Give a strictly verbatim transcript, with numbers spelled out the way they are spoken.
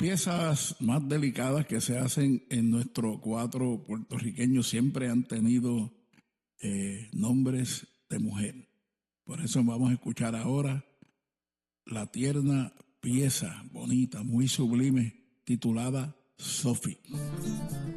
piezas más delicadas que se hacen en nuestro cuatro puertorriqueño siempre han tenido eh, nombres de mujer. Por eso vamos a escuchar ahora la tierna pieza bonita, muy sublime, titulada Sophie.